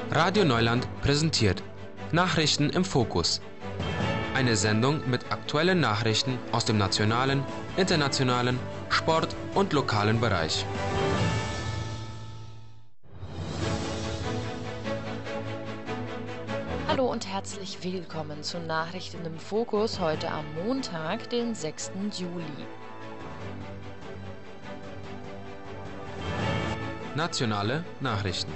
Radio Neuland präsentiert Nachrichten im Fokus. Eine Sendung mit aktuellen Nachrichten aus dem nationalen, internationalen, Sport- und lokalen Bereich. Hallo und herzlich willkommen zu Nachrichten im Fokus heute am Montag, den 6. Juli. Nationale Nachrichten.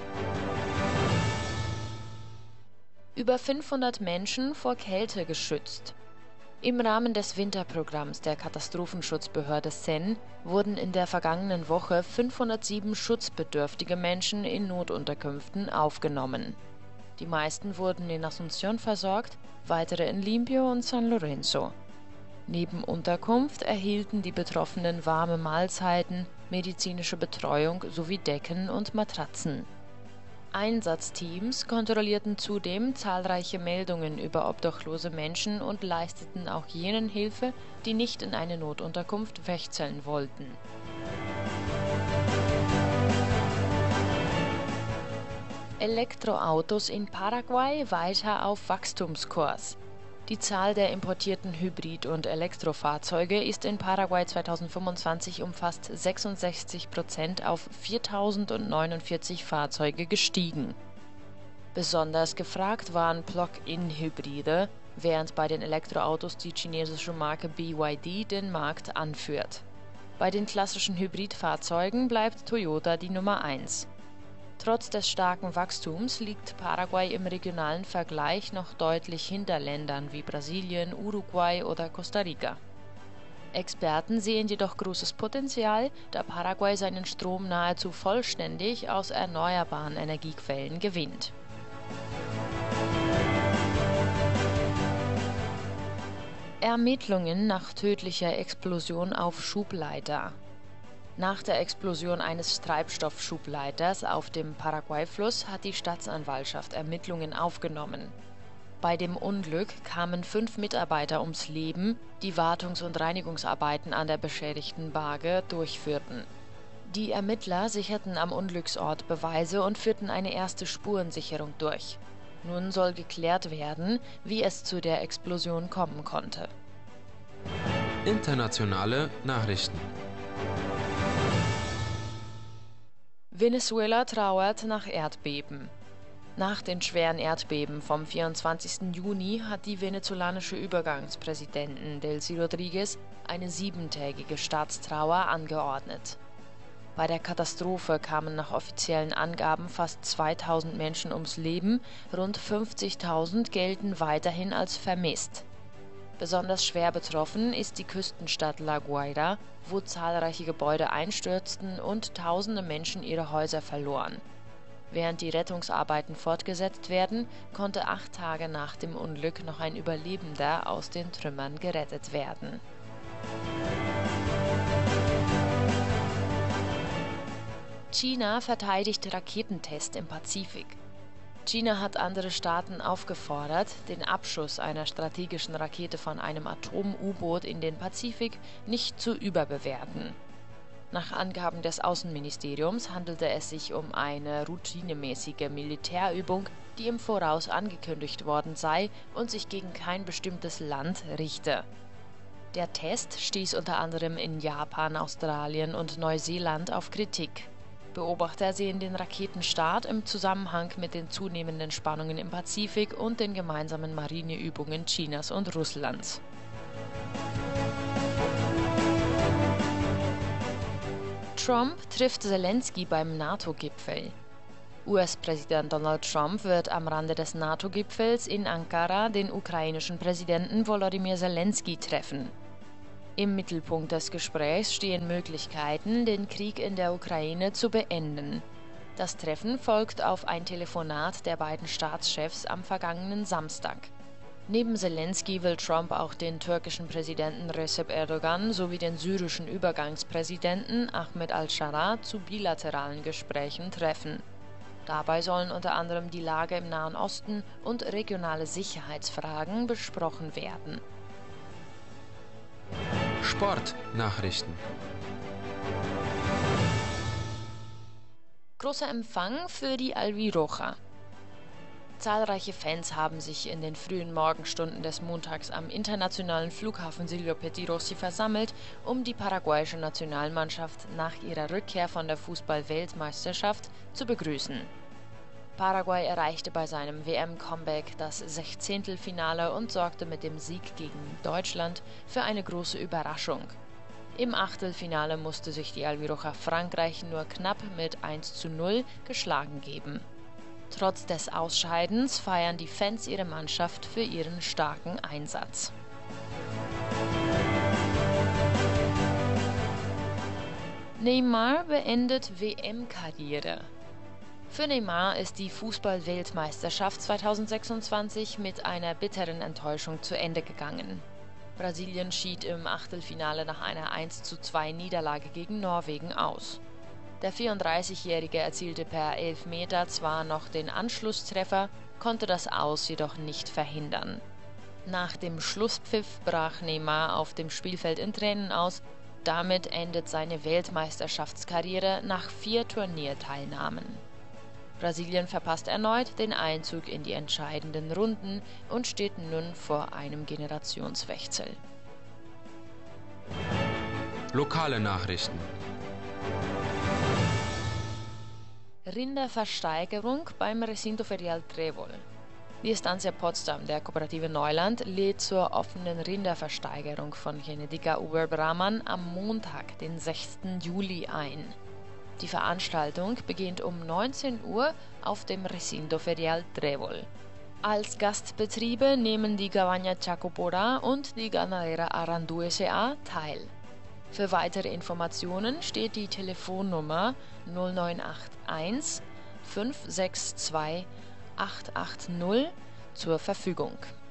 Über 500 Menschen vor Kälte geschützt. Im Rahmen des Winterprogramms der Katastrophenschutzbehörde SEN wurden in der vergangenen Woche 507 schutzbedürftige Menschen in Notunterkünften aufgenommen. Die meisten wurden in Asunción versorgt, weitere in Limpio und San Lorenzo. Neben Unterkunft erhielten die Betroffenen warme Mahlzeiten, medizinische Betreuung sowie Decken und Matratzen. Einsatzteams kontrollierten zudem zahlreiche Meldungen über obdachlose Menschen und leisteten auch jenen Hilfe, die nicht in eine Notunterkunft wechseln wollten. Elektroautos in Paraguay weiter auf Wachstumskurs. Die Zahl der importierten Hybrid- und Elektrofahrzeuge ist in Paraguay 2025 um fast 66% auf 4.049 Fahrzeuge gestiegen. Besonders gefragt waren Plug-in-Hybride, während bei den Elektroautos die chinesische Marke BYD den Markt anführt. Bei den klassischen Hybridfahrzeugen bleibt Toyota die Nummer 1. Trotz des starken Wachstums liegt Paraguay im regionalen Vergleich noch deutlich hinter Ländern wie Brasilien, Uruguay oder Costa Rica. Experten sehen jedoch großes Potenzial, da Paraguay seinen Strom nahezu vollständig aus erneuerbaren Energiequellen gewinnt. Ermittlungen nach tödlicher Explosion auf Schubleiter. Nach der Explosion eines Treibstoffschubleiters auf dem Paraguay-Fluss hat die Staatsanwaltschaft Ermittlungen aufgenommen. Bei dem Unglück kamen 5 Mitarbeiter ums Leben, die Wartungs- und Reinigungsarbeiten an der beschädigten Barge durchführten. Die Ermittler sicherten am Unglücksort Beweise und führten eine erste Spurensicherung durch. Nun soll geklärt werden, wie es zu der Explosion kommen konnte. Internationale Nachrichten. Venezuela trauert nach Erdbeben. Nach den schweren Erdbeben vom 24. Juni hat die venezolanische Übergangspräsidentin Delcy Rodríguez eine 7-tägige Staatstrauer angeordnet. Bei der Katastrophe kamen nach offiziellen Angaben fast 2.000 Menschen ums Leben, rund 50.000 gelten weiterhin als vermisst. Besonders schwer betroffen ist die Küstenstadt La Guaira, wo zahlreiche Gebäude einstürzten und tausende Menschen ihre Häuser verloren. Während die Rettungsarbeiten fortgesetzt werden, konnte 8 Tage nach dem Unglück noch ein Überlebender aus den Trümmern gerettet werden. China verteidigt Raketentest im Pazifik. China hat andere Staaten aufgefordert, den Abschuss einer strategischen Rakete von einem Atom-U-Boot in den Pazifik nicht zu überbewerten. Nach Angaben des Außenministeriums handelte es sich um eine routinemäßige Militärübung, die im Voraus angekündigt worden sei und sich gegen kein bestimmtes Land richte. Der Test stieß unter anderem in Japan, Australien und Neuseeland auf Kritik. Beobachter sehen den Raketenstart im Zusammenhang mit den zunehmenden Spannungen im Pazifik und den gemeinsamen Marineübungen Chinas und Russlands. Trump trifft Zelensky beim NATO-Gipfel. US-Präsident Donald Trump wird am Rande des NATO-Gipfels in Ankara den ukrainischen Präsidenten Volodymyr Zelensky treffen. Im Mittelpunkt des Gesprächs stehen Möglichkeiten, den Krieg in der Ukraine zu beenden. Das Treffen folgt auf ein Telefonat der beiden Staatschefs am vergangenen Samstag. Neben Zelensky will Trump auch den türkischen Präsidenten Recep Erdogan sowie den syrischen Übergangspräsidenten Ahmed al-Shara zu bilateralen Gesprächen treffen. Dabei sollen unter anderem die Lage im Nahen Osten und regionale Sicherheitsfragen besprochen werden. Sportnachrichten. Großer Empfang für die Albiroja. Zahlreiche Fans haben sich in den frühen Morgenstunden des Montags am internationalen Flughafen Silvio Pettirossi versammelt, um die paraguayische Nationalmannschaft nach ihrer Rückkehr von der Fußball-Weltmeisterschaft zu begrüßen. Paraguay erreichte bei seinem WM-Comeback das Sechzehntelfinale und sorgte mit dem Sieg gegen Deutschland für eine große Überraschung. Im Achtelfinale musste sich die Albiroja Frankreich nur knapp mit 1:0 geschlagen geben. Trotz des Ausscheidens feiern die Fans ihre Mannschaft für ihren starken Einsatz. Neymar beendet WM-Karriere. Für Neymar ist die Fußball-Weltmeisterschaft 2026 mit einer bitteren Enttäuschung zu Ende gegangen. Brasilien schied im Achtelfinale nach einer 1:2 Niederlage gegen Norwegen aus. Der 34-Jährige erzielte per Elfmeter zwar noch den Anschlusstreffer, konnte das Aus jedoch nicht verhindern. Nach dem Schlusspfiff brach Neymar auf dem Spielfeld in Tränen aus. Damit endet seine Weltmeisterschaftskarriere nach 4 Turnierteilnahmen. Brasilien verpasst erneut den Einzug in die entscheidenden Runden und steht nun vor einem Generationswechsel. Lokale Nachrichten. Rinderversteigerung beim Recinto Ferial Trébol. Die Estancia Potsdam der Kooperative Neuland lädt zur offenen Rinderversteigerung von Genetica Uber Brahman am Montag, den 6. Juli ein. Die Veranstaltung beginnt um 19 Uhr auf dem Recinto Ferial Trébol. Als Gastbetriebe nehmen die Cabaña Chacopora und die Ganadera Arandu S.A. teil. Für weitere Informationen steht die Telefonnummer 0981 562 880 zur Verfügung.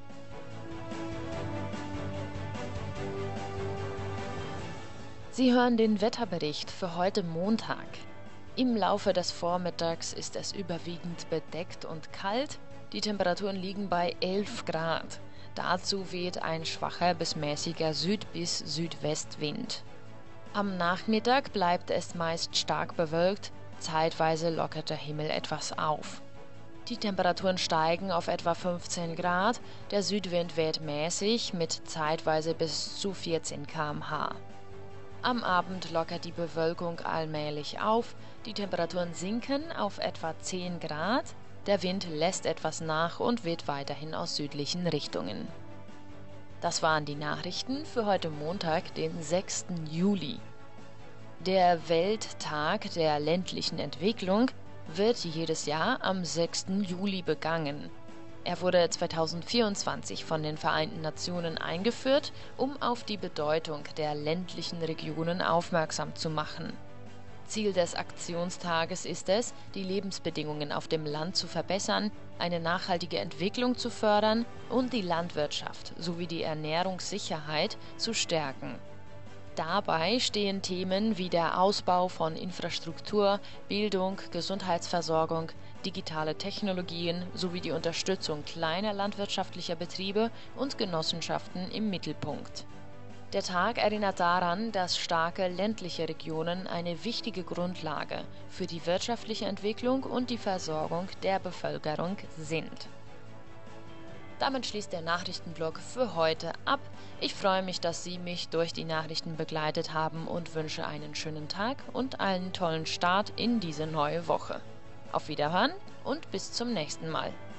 Sie hören den Wetterbericht für heute Montag. Im Laufe des Vormittags ist es überwiegend bedeckt und kalt. Die Temperaturen liegen bei 11 Grad. Dazu weht ein schwacher bis mäßiger Süd- bis Südwestwind. Am Nachmittag bleibt es meist stark bewölkt, zeitweise lockert der Himmel etwas auf. Die Temperaturen steigen auf etwa 15 Grad, der Südwind weht mäßig mit zeitweise bis zu 14 km/h. Am Abend lockert die Bewölkung allmählich auf, die Temperaturen sinken auf etwa 10 Grad, der Wind lässt etwas nach und weht weiterhin aus südlichen Richtungen. Das waren die Nachrichten für heute Montag, den 6. Juli. Der Welttag der ländlichen Entwicklung wird jedes Jahr am 6. Juli begangen. Er wurde 2024 von den Vereinten Nationen eingeführt, um auf die Bedeutung der ländlichen Regionen aufmerksam zu machen. Ziel des Aktionstages ist es, die Lebensbedingungen auf dem Land zu verbessern, eine nachhaltige Entwicklung zu fördern und die Landwirtschaft sowie die Ernährungssicherheit zu stärken. Dabei stehen Themen wie der Ausbau von Infrastruktur, Bildung, Gesundheitsversorgung, digitale Technologien sowie die Unterstützung kleiner landwirtschaftlicher Betriebe und Genossenschaften im Mittelpunkt. Der Tag erinnert daran, dass starke ländliche Regionen eine wichtige Grundlage für die wirtschaftliche Entwicklung und die Versorgung der Bevölkerung sind. Damit schließt der Nachrichtenblock für heute ab. Ich freue mich, dass Sie mich durch die Nachrichten begleitet haben und wünsche einen schönen Tag und einen tollen Start in diese neue Woche. Auf Wiederhören und bis zum nächsten Mal.